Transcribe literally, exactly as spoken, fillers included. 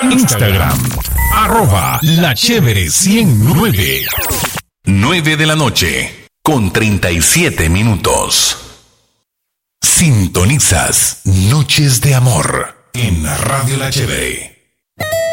Instagram, arroba La Chévere ciento nueve. nueve de la noche, con treinta y siete minutos. Sintonizas Noches de Amor en Radio La Chévere.